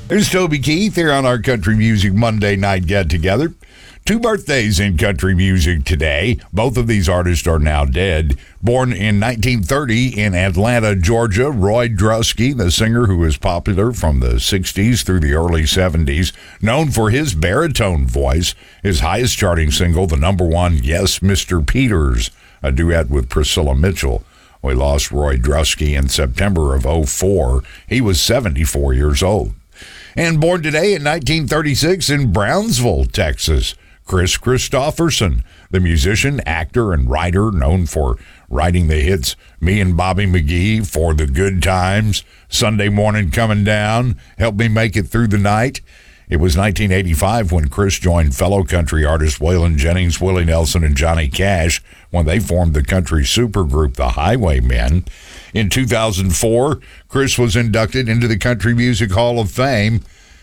There's Toby Keith here on our Country Music Monday Night Get Together. 2 birthdays in country music today. Both of these artists are now dead. Born in 1930 in Atlanta, Georgia, Roy Drusky, the singer who was popular from the 60s through the early 70s, known for his baritone voice. His highest charting single, the #1 Yes, Mr. Peters, a duet with Priscilla Mitchell. We lost Roy Drusky in September of 2004. He was 74 years old. And born today in 1936 in Brownsville, Texas, Kris Kristofferson, the musician, actor, and writer known for writing the hits Me and Bobby McGee, For the Good Times, Sunday Morning Coming Down, Help Me Make It Through the Night. It was 1985 when Kris joined fellow country artists Waylon Jennings, Willie Nelson, and Johnny Cash when they formed the country supergroup The Highwaymen. In 2004, Kris was inducted into the Country Music Hall of Fame.